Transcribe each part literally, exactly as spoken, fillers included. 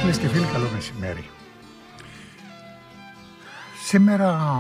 Φίλες και φίλοι, καλό μεσημέρι. Σήμερα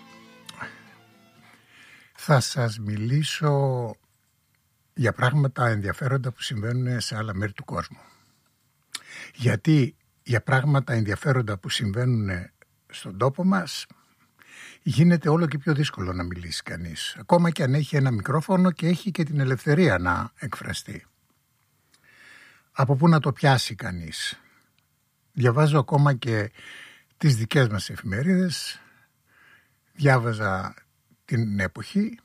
θα σας μιλήσω για πράγματα ενδιαφέροντα που συμβαίνουν σε άλλα μέρη του κόσμου. Γιατί για πράγματα ενδιαφέροντα που συμβαίνουν στον τόπο μας γίνεται όλο και πιο δύσκολο να μιλήσει κανείς. Ακόμα και αν έχει ένα μικρόφωνο και έχει και την ελευθερία να εκφραστεί. Από πού να το πιάσει κανείς? Διαβάζω ακόμα και τις δικές μας εφημερίδες. Διάβαζα την Εποχή,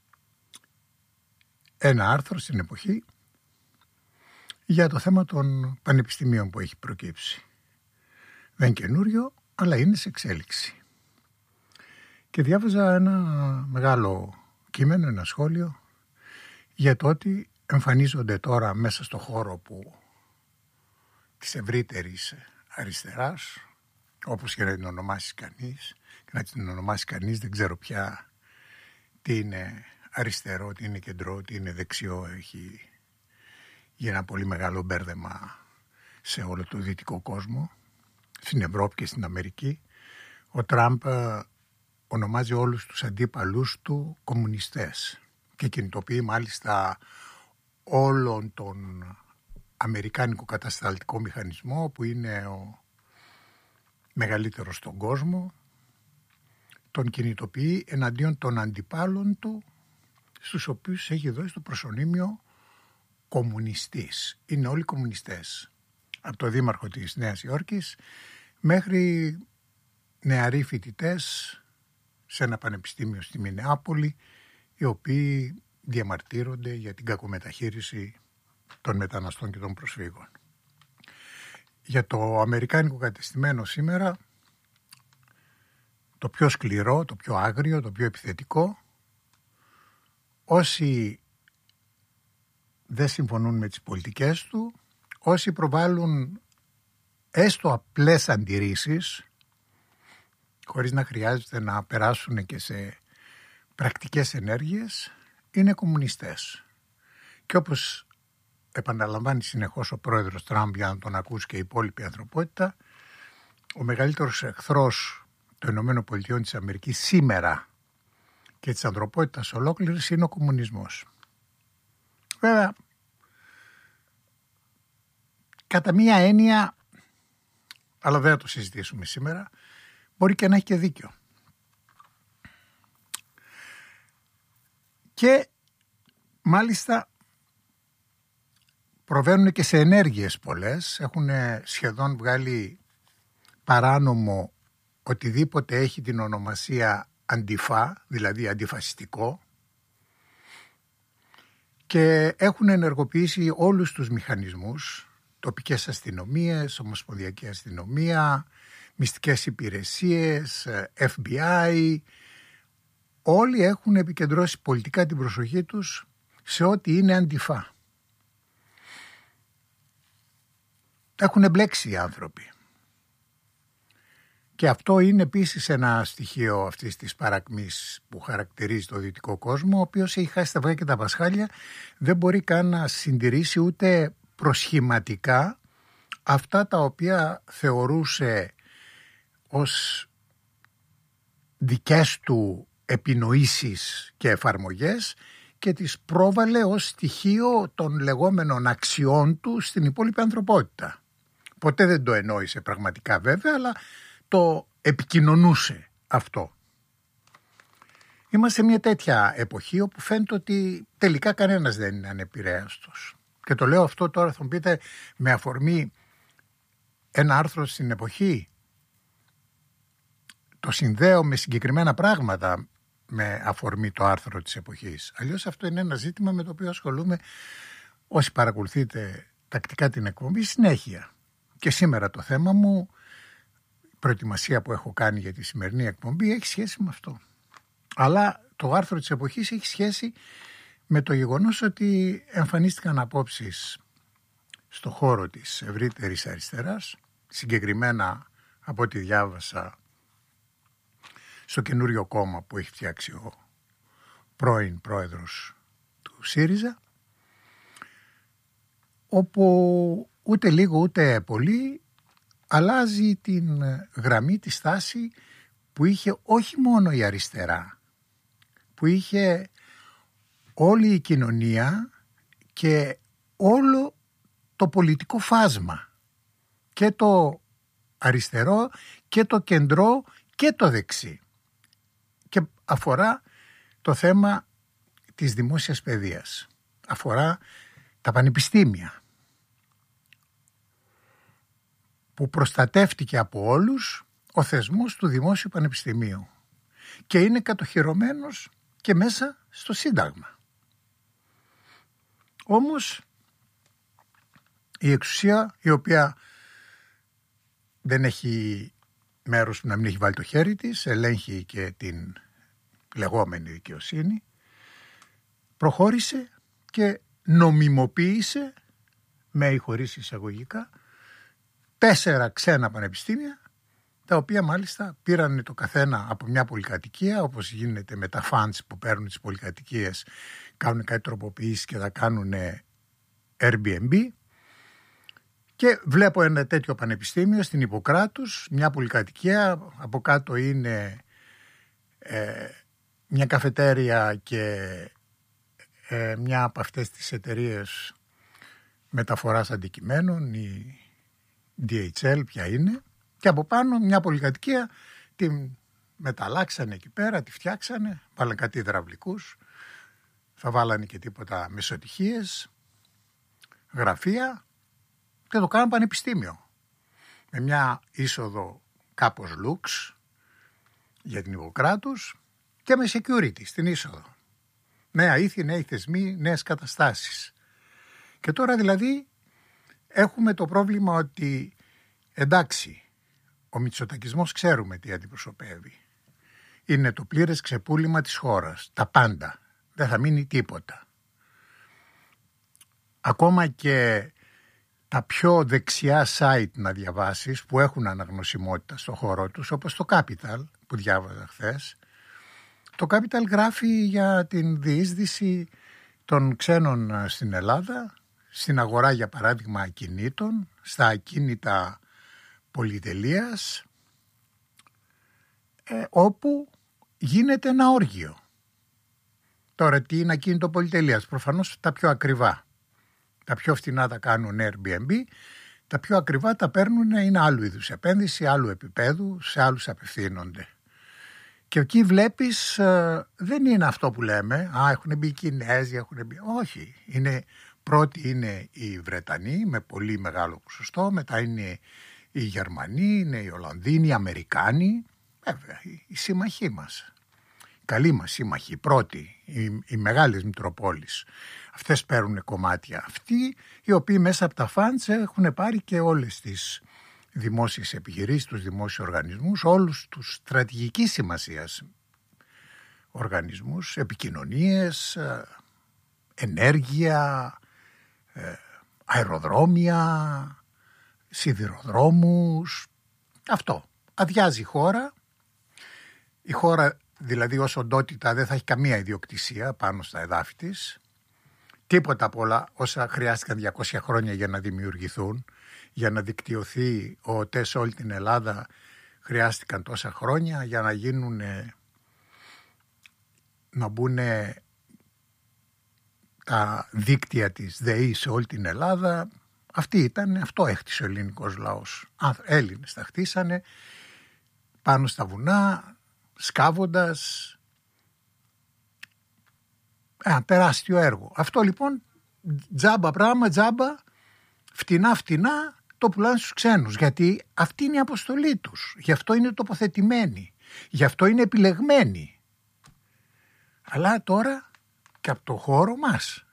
ένα άρθρο στην Εποχή για το θέμα των πανεπιστημίων που έχει προκύψει. Δεν είναι καινούριο, αλλά είναι σε εξέλιξη. Και διάβαζα ένα μεγάλο κείμενο, ένα σχόλιο για το ότι εμφανίζονται τώρα μέσα στο χώρο που της ευρύτερης αριστεράς, όπως και να την ονομάσει κανείς, και να την ονομάσει κανείς δεν ξέρω πια τι είναι αριστερό, τι είναι κεντρό, τι είναι δεξιό. Έχει γίνει ένα πολύ μεγάλο μπέρδεμα σε όλο το δυτικό κόσμο, στην Ευρώπη και στην Αμερική. Ο Τραμπ ονομάζει όλους τους αντίπαλους του κομμουνιστές και κινητοποιεί μάλιστα όλον τον αμερικάνικο κατασταλτικό μηχανισμό που είναι ο μεγαλύτερος στον κόσμο, τον κινητοποιεί εναντίον των αντιπάλων του, στους οποίους έχει δώσει το προσωνύμιο κομμουνιστής. Είναι όλοι κομμουνιστές, από το δήμαρχο της Νέας Υόρκης μέχρι νεαροί φοιτητές σε ένα πανεπιστήμιο στη Μινεάπολη, οι οποίοι διαμαρτύρονται για την κακομεταχείριση των μεταναστών και των προσφύγων. Για το αμερικάνικο κατεστημένο σήμερα, το πιο σκληρό, το πιο άγριο, το πιο επιθετικό, όσοι δεν συμφωνούν με τις πολιτικές του, όσοι προβάλλουν έστω απλές αντιρρήσεις, χωρίς να χρειάζεται να περάσουν και σε πρακτικές ενέργειες, είναι κομμουνιστές. Και όπως επαναλαμβάνει συνεχώς ο πρόεδρος Τραμπ για να τον ακούσει και η υπόλοιπη ανθρωπότητα, ο μεγαλύτερος εχθρός των ΗΠΑ της Αμερικής σήμερα και της ανθρωπότητας ολόκληρης είναι ο κομμουνισμός. Βέβαια, κατά μία έννοια, αλλά δεν θα το συζητήσουμε σήμερα, μπορεί και να έχει και δίκιο. Και μάλιστα προβαίνουν και σε ενέργειες πολλές, έχουν σχεδόν βγάλει παράνομο οτιδήποτε έχει την ονομασία αντιφά, δηλαδή αντιφασιστικό, και έχουν ενεργοποιήσει όλους τους μηχανισμούς, τοπικές αστυνομίες, ομοσπονδιακή αστυνομία, μυστικές υπηρεσίες, εφ μπι άι, όλοι έχουν επικεντρώσει πολιτικά την προσοχή τους σε ό,τι είναι αντιφά. Έχουν εμπλέξει οι άνθρωποι. Και αυτό είναι επίσης ένα στοιχείο αυτής της παρακμής που χαρακτηρίζει το δυτικό κόσμο, ο οποίος έχει χάσει τα αυγά και τα πασχάλια, δεν μπορεί καν να συντηρήσει ούτε προσχηματικά αυτά τα οποία θεωρούσε ως δικές του επινοήσεις και εφαρμογές και τις πρόβαλε ως στοιχείο των λεγόμενων αξιών του στην υπόλοιπη ανθρωπότητα. Ποτέ δεν το εννοήσε πραγματικά βέβαια, αλλά το επικοινωνούσε αυτό. Είμαστε σε μια τέτοια εποχή όπου φαίνεται ότι τελικά κανένας δεν είναι ανεπηρέαστος. Και το λέω αυτό τώρα, θα μου πείτε, με αφορμή ένα άρθρο στην Εποχή. Το συνδέω με συγκεκριμένα πράγματα με αφορμή το άρθρο της Εποχής. Αλλιώς αυτό είναι ένα ζήτημα με το οποίο ασχολούμαι, όσοι παρακολουθείτε τακτικά την εκπομπή, συνέχεια. Και σήμερα το θέμα μου, η προετοιμασία που έχω κάνει για τη σημερινή εκπομπή, έχει σχέση με αυτό. Αλλά το άρθρο της Εποχής έχει σχέση με το γεγονός ότι εμφανίστηκαν απόψεις στο χώρο της ευρύτερης αριστεράς, συγκεκριμένα από ό,τι διάβασα στο καινούριο κόμμα που έχει φτιάξει ο πρώην πρόεδρος του ΣΥΡΙΖΑ, όπου ούτε λίγο ούτε πολύ αλλάζει την γραμμή, τη στάση που είχε όχι μόνο η αριστερά, που είχε όλη η κοινωνία και όλο το πολιτικό φάσμα, και το αριστερό και το κεντρό και το δεξί, και αφορά το θέμα της δημόσιας παιδείας, αφορά τα πανεπιστήμια, που προστατεύτηκε από όλους ο θεσμός του Δημόσιου Πανεπιστημίου και είναι κατοχυρωμένος και μέσα στο Σύνταγμα. Όμως η εξουσία, η οποία δεν έχει μέρος που να μην έχει βάλει το χέρι της, ελέγχει και την λεγόμενη δικαιοσύνη, προχώρησε και νομιμοποίησε, με ή χωρίς εισαγωγικά, τέσσερα ξένα πανεπιστήμια, τα οποία μάλιστα πήραν το καθένα από μια πολυκατοικία, όπως γίνεται με τα funds που παίρνουν τις πολυκατοικίες, κάνουν κάτι τροποποιήσεις και τα κάνουν Airbnb. Και βλέπω ένα τέτοιο πανεπιστήμιο στην Ιπποκράτους, μια πολυκατοικία, από κάτω είναι ε, μια καφετέρια και ε, μια από αυτές τις εταιρείες μεταφοράς αντικειμένων, η ντι έιτς ελ ποια είναι, και από πάνω μια πολυκατοικία την μεταλλάξανε εκεί πέρα, τη φτιάξανε, βάλανε κάτι υδραυλικούς, θα βάλανε και τίποτα μεσοτυχίες, γραφεία, και το κάνανε πανεπιστήμιο. Με μια είσοδο κάπως λουξ για την Ιπποκράτους και με security στην είσοδο. Νέα ήθη, νέοι θεσμοί, νέες καταστάσεις. Και τώρα δηλαδή έχουμε το πρόβλημα ότι, εντάξει, ο μητσοτακισμός ξέρουμε τι αντιπροσωπεύει. Είναι το πλήρες ξεπούλημα της χώρας. Τα πάντα. Δεν θα μείνει τίποτα. Ακόμα και τα πιο δεξιά site να διαβάσεις, που έχουν αναγνωσιμότητα στο χώρο τους, όπως το Capital που διάβαζα χθες, το Capital γράφει για την διείσδυση των ξένων στην Ελλάδα, στην αγορά για παράδειγμα ακινήτων, στα ακίνητα πολυτελείας, ε, όπου γίνεται ένα όργιο. Τώρα τι είναι ακίνητο πολυτελείας? Προφανώς τα πιο ακριβά. Τα πιο φθηνά τα κάνουν Airbnb, τα πιο ακριβά τα παίρνουν, είναι άλλου είδους επένδυση, άλλου επίπεδου, σε άλλους απευθύνονται. Και εκεί βλέπεις, ε, δεν είναι αυτό που λέμε, α, έχουν μπει οι Κινέζοι, έχουν μπει... Όχι, είναι, πρώτοι είναι οι Βρετανοί με πολύ μεγάλο ποσοστό, μετά είναι οι Γερμανοί, είναι οι Ολλανδοί, οι Αμερικάνοι, βέβαια, οι, οι σύμμαχοί μας. Καλοί μας σύμμαχοι, οι πρώτοι, οι, οι μεγάλες μητροπόλεις. Αυτές παίρνουν κομμάτια. Αυτοί οι οποίοι μέσα από τα funds έχουν πάρει και όλες τις δημόσιες επιχειρήσεις, τους δημόσιους οργανισμούς, όλους τους στρατηγικής σημασίας οργανισμούς, επικοινωνίες, ενέργεια, αεροδρόμια, σιδηροδρόμους. Αυτό. Αδειάζει η χώρα. Η χώρα δηλαδή ως οντότητα δεν θα έχει καμία ιδιοκτησία πάνω στα εδάφη της. Τίποτα από όλα όσα χρειάστηκαν διακόσια χρόνια για να δημιουργηθούν, για να δικτυωθεί ο ΟΤΕ σε όλη την Ελλάδα, χρειάστηκαν τόσα χρόνια, για να γίνουν, να μπουν τα δίκτυα της ΔΕΗ σε όλη την Ελλάδα. Αυτή ήταν, αυτό έχτισε ο ελληνικός λαός. Έλληνες τα χτίσανε πάνω στα βουνά, σκάβοντας. Ένα τεράστιο έργο. Αυτό λοιπόν τζάμπα πράγμα, τζάμπα, φτηνά φτηνά το πουλάνε στους ξένους, γιατί αυτή είναι η αποστολή τους, γι' αυτό είναι τοποθετημένοι, γι' αυτό είναι επιλεγμένοι. Αλλά τώρα και από το χώρο μας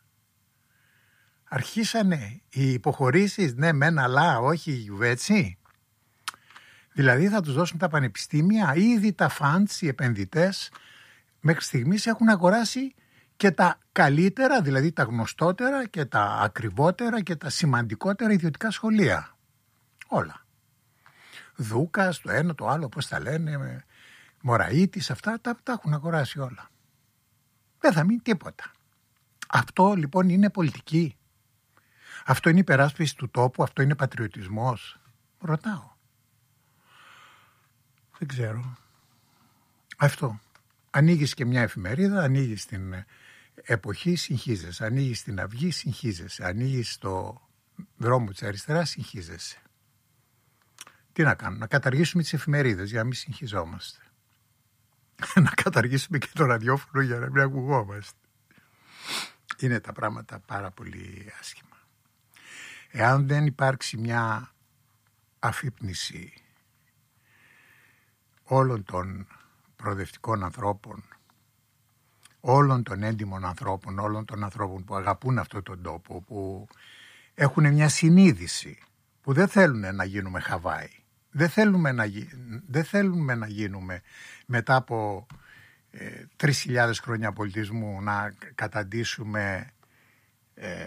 αρχίσανε οι υποχωρήσεις, ναι μεν αλλά όχι έτσι. Δηλαδή θα τους δώσουν τα πανεπιστήμια, ήδη τα funds, οι επενδυτές μέχρι στιγμής έχουν αγοράσει και τα καλύτερα, δηλαδή τα γνωστότερα και τα ακριβότερα και τα σημαντικότερα ιδιωτικά σχολεία. Όλα. Δούκας, το ένα, το άλλο, πώς τα λένε, Μωραΐτης, αυτά τα, τα έχουν αγοράσει όλα. Δεν θα μείνει τίποτα. Αυτό λοιπόν είναι πολιτική. Αυτό είναι υπεράσπιση του τόπου, αυτό είναι πατριωτισμός. Ρωτάω. Δεν ξέρω. Αυτό. Ανοίγεις και μια εφημερίδα, ανοίγεις την Εποχή, συγχύζεσαι. Ανοίγεις την Αυγή, συγχύζεσαι. Ανοίγεις το δρόμο της αριστεράς, συγχύζεσαι. Τι να κάνουμε, να καταργήσουμε τις εφημερίδες για να μην συγχυζόμαστε. Να καταργήσουμε και το ραδιόφωνο για να μην ακουγόμαστε. Είναι τα πράγματα πάρα πολύ άσχημα. Εάν δεν υπάρξει μια αφύπνιση όλων των προοδευτικών ανθρώπων, όλων των έντιμων ανθρώπων, όλων των ανθρώπων που αγαπούν αυτόν τον τόπο, που έχουν μια συνείδηση, που δεν θέλουν να γίνουμε Χαβάη, δεν θέλουμε να, γι... δεν θέλουμε να γίνουμε μετά από ε, τρεις χιλιάδες χρόνια πολιτισμού να καταντήσουμε ε,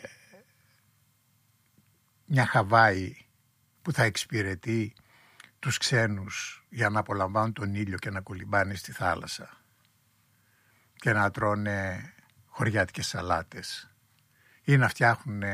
μια Χαβάη που θα εξυπηρετεί τους ξένους για να απολαμβάνουν τον ήλιο και να κολυμπάνε στη θάλασσα και να τρώνε χωριάτικες σαλάτες ή να φτιάχνουν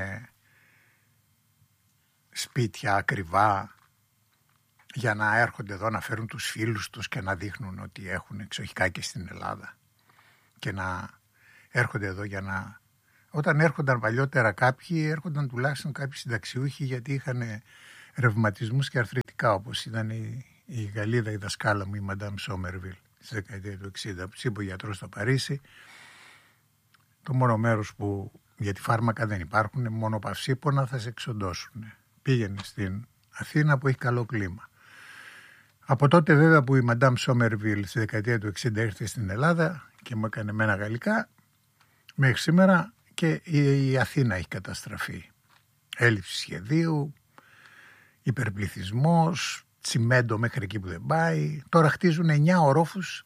σπίτια ακριβά για να έρχονται εδώ να φέρουν τους φίλους τους και να δείχνουν ότι έχουν εξοχικά και στην Ελλάδα και να έρχονται εδώ για να... Όταν έρχονταν παλιότερα κάποιοι, έρχονταν τουλάχιστον κάποιοι συνταξιούχοι γιατί είχαν ρευματισμούς και αρθρητικά, όπως ήταν η, η Γαλλίδα, η δασκάλα μου, η Μαντάμ Σόμερβιλ, στη δεκαετία του εξήντα, που της είπε ο γιατρός στο Παρίσι, το μόνο μέρος που γιατί φάρμακα δεν υπάρχουν, μόνο παυσίπονα θα σε εξοντώσουν. Πήγαινε στην Αθήνα που έχει καλό κλίμα. Από τότε βέβαια που η Μαντάμ Σόμερβιλ στη δεκαετία του εξήντα ήρθε στην Ελλάδα και μου έκανε μένα γαλλικά, μέχρι σήμερα και η Αθήνα έχει καταστραφεί. Έλλειψη σχεδίου, υπερπληθυσμός, τσιμέντο μέχρι εκεί που δεν πάει. Τώρα χτίζουν εννιά ορόφους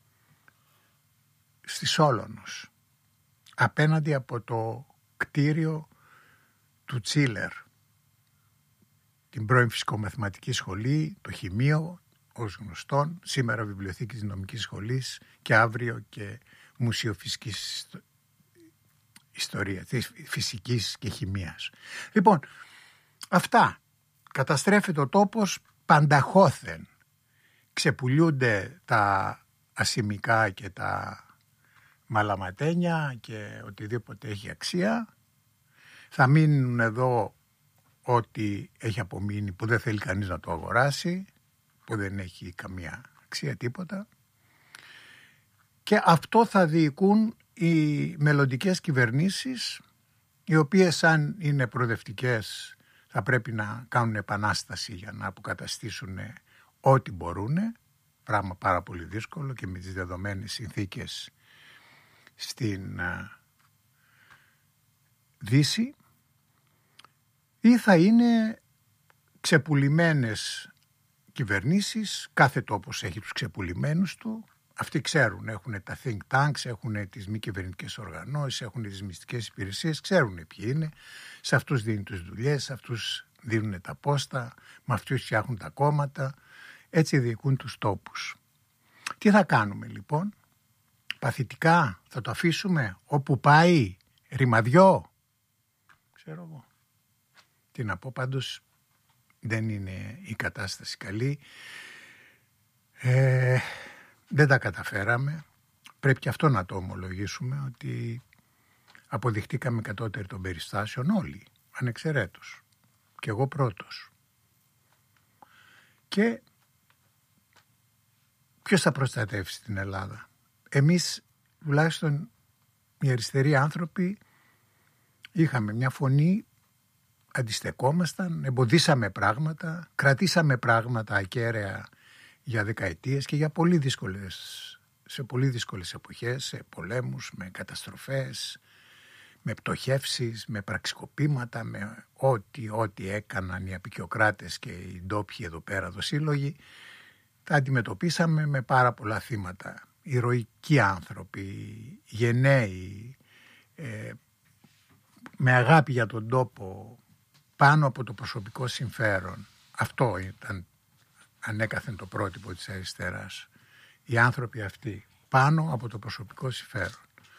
στη Σόλωνος, απέναντι από το κτίριο του Τσίλερ, την πρώην φυσικομαθηματική σχολή, το χημείο, ως γνωστόν, σήμερα βιβλιοθήκη της νομικής σχολής και αύριο και μουσείο φυσικής ιστορίας, της φυσικής και χημείας. Λοιπόν, αυτά. Καταστρέφεται ο τόπος πανταχώθεν. Ξεπουλιούνται τα ασημικά και τα μαλαματένια και οτιδήποτε έχει αξία. Θα μείνουν εδώ ό,τι έχει απομείνει που δεν θέλει κανείς να το αγοράσει, που δεν έχει καμία αξία τίποτα. Και αυτό θα διοικούν οι μελλοντικές κυβερνήσεις, οι οποίες αν είναι προοδευτικές θα πρέπει να κάνουν επανάσταση για να αποκαταστήσουν ό,τι μπορούν, πράγμα πάρα πολύ δύσκολο και με τις δεδομένες συνθήκες στην Δύση, ή θα είναι ξεπουλημένες κυβερνήσεις, κάθε τόπος έχει τους ξεπουλημένους του, αυτοί ξέρουν, έχουν τα think tanks, έχουν τις μη κυβερνητικές οργανώσεις, έχουν τις μυστικές υπηρεσίες, ξέρουν ποιοι είναι, σε αυτούς δίνουν τις δουλειές, σε αυτούς δίνουν τα πόστα, με αυτούς φτιάχνουν τα κόμματα, έτσι διοικούν τους τόπους. Τι θα κάνουμε λοιπόν, παθητικά θα το αφήσουμε όπου πάει, ρημαδιό, ξέρω εγώ. Τι να πω, πάντως δεν είναι η κατάσταση καλή, ε, δεν τα καταφέραμε, πρέπει και αυτό να το ομολογήσουμε, ότι αποδειχτήκαμε κατώτεροι των περιστάσεων όλοι, ανεξαιρέτως, και εγώ πρώτος. Και ποιος θα προστατεύσει την Ελλάδα? Εμείς, τουλάχιστον οι αριστεροί άνθρωποι, είχαμε μια φωνή, αντιστεκόμασταν, εμποδίσαμε πράγματα, κρατήσαμε πράγματα ακέραια για δεκαετίες και για πολύ δύσκολες, σε πολύ δύσκολες εποχές, σε πολέμους, με καταστροφές, με πτωχεύσεις, με πραξικοπήματα, με ό,τι, ό,τι έκαναν οι απικιοκράτες και οι ντόπιοι εδώ πέρα δοσύλλογοι, τα αντιμετωπίσαμε με πάρα πολλά θύματα. Ηρωικοί άνθρωποι, γενναίοι, ε, με αγάπη για τον τόπο, πάνω από το προσωπικό συμφέρον. Αυτό ήταν ανέκαθεν το πρότυπο της αριστεράς. Οι άνθρωποι αυτοί, πάνω από το προσωπικό συμφέρον.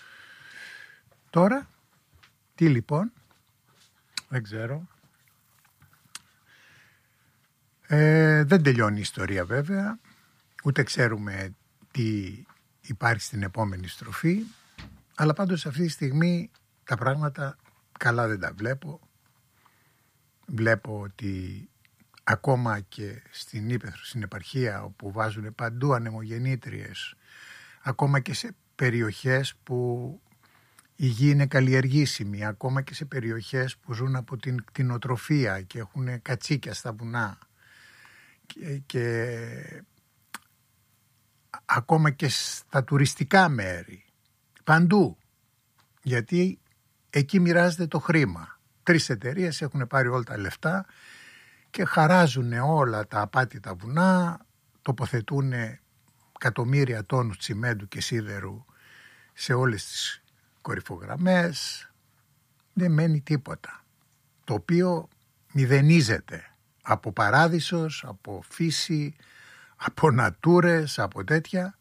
Τώρα, τι λοιπόν, δεν ξέρω. Ε, δεν τελειώνει η ιστορία βέβαια, ούτε ξέρουμε τι υπάρχει στην επόμενη στροφή, αλλά πάντως αυτή τη στιγμή τα πράγματα καλά δεν τα βλέπω. Βλέπω ότι ακόμα και στην Ύπαιθρο, στην επαρχία, όπου βάζουν παντού ανεμογεννήτριες, ακόμα και σε περιοχές που η γη είναι καλλιεργήσιμη, ακόμα και σε περιοχές που ζουν από την κτηνοτροφία και έχουν κατσίκια στα βουνά και, και ακόμα και στα τουριστικά μέρη, παντού, γιατί εκεί μοιράζεται το χρήμα. Τρεις εταιρείες έχουν πάρει όλα τα λεφτά και χαράζουν όλα τα απάτητα βουνά, τοποθετούν εκατομμύρια τόνους τσιμέντου και σίδερου σε όλες τις κορυφογραμμές. Δεν μένει τίποτα, το οποίο μηδενίζεται από παράδεισος, από φύση, από νατούρες, από τέτοια.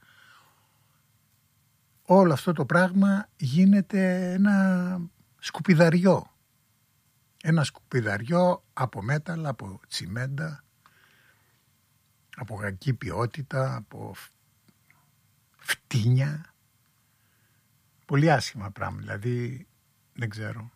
Όλο αυτό το πράγμα γίνεται ένα σκουπιδαριό. Ένα σκουπιδαριό από μέταλλα, από τσιμέντα, από κακή ποιότητα, από φτύνια. Πολύ άσχημα πράγμα, δηλαδή δεν ξέρω.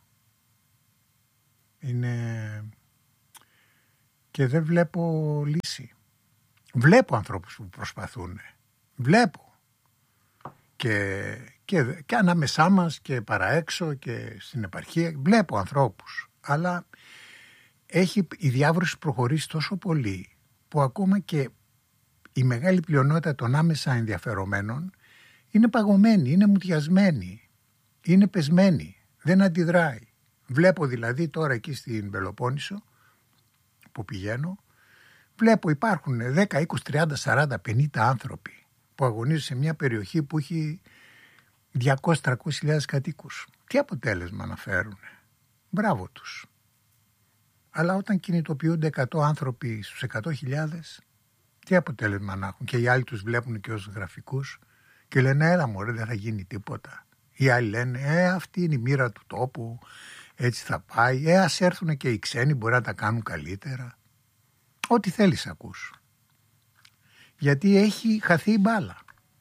Είναι... Και δεν βλέπω λύση. Βλέπω ανθρώπους που προσπαθούν. Βλέπω. Και, και, και ανάμεσά μας και παραέξω και στην επαρχία βλέπω ανθρώπους. Αλλά έχει η διάβρωση προχωρήσει τόσο πολύ που ακόμα και η μεγάλη πλειονότητα των άμεσα ενδιαφερομένων είναι παγωμένη, είναι μουτιασμένη, είναι πεσμένη, δεν αντιδράει. Βλέπω δηλαδή τώρα εκεί στην Πελοπόννησο που πηγαίνω, βλέπω υπάρχουν δέκα, είκοσι, τριάντα, σαράντα, πενήντα άνθρωποι που αγωνίζουν σε μια περιοχή που έχει διακόσιες με τριακόσιες χιλιάδες κατοίκους. Τι αποτέλεσμα να φέρουν. Μπράβο τους. Αλλά όταν κινητοποιούνται εκατό άνθρωποι στους εκατό χιλιάδες, τι αποτέλεσμα να έχουν. Και οι άλλοι τους βλέπουν και ως γραφικούς και λένε έλα μωρέ, δεν θα γίνει τίποτα. Οι άλλοι λένε ε, αυτή είναι η μοίρα του τόπου, έτσι θα πάει. Ε, ας έρθουν και οι ξένοι, μπορεί να τα κάνουν καλύτερα. Ό,τι θέλεις ακούς. Γιατί έχει χαθεί η μπάλα.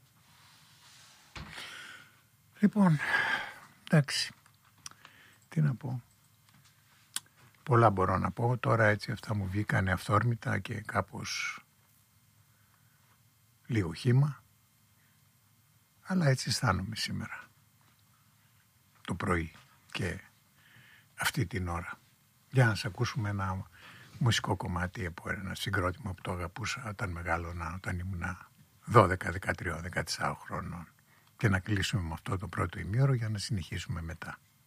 Λοιπόν, εντάξει, τι να πω. Πολλά μπορώ να πω. Τώρα έτσι αυτά μου βγήκανε αυθόρμητα και κάπως λίγο χύμα. Αλλά έτσι αισθάνομαι σήμερα. Το πρωί και αυτή την ώρα. Για να σας ακούσουμε ένα μουσικό κομμάτι από ένα συγκρότημα που το αγαπούσα όταν μεγάλωνα, όταν ήμουν δώδεκα, δεκατρία, δεκατέσσερα χρονών. Και να κλείσουμε με αυτό το πρώτο ημίωρο για να συνεχίσουμε μετά.